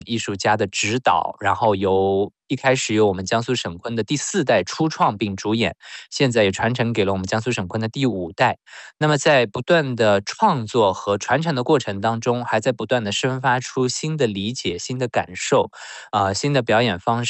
艺术家的指导，然后一开始由我们江苏省昆的第4代初创并主演，现在也传承给了我们江苏省昆的第5代。那么在不断的创作和传承的过程当中，还在不断的生发出新的理解、新的感受，新的表演方式。